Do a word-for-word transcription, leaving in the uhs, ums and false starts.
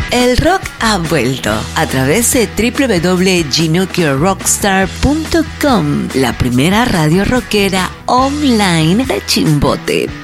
El rock ha vuelto a través de doble u doble u doble u punto ginocchio rockstar punto com, la primera radio rockera online de Chimbote.